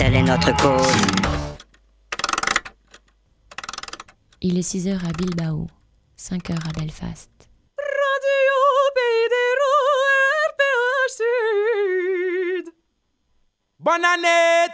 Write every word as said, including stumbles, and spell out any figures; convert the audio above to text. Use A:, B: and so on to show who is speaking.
A: Telle est notre cause.
B: Il est six heures à Bilbao, cinq heures à Belfast.
C: Radio Pedro R P H Sud.
D: Bonne année!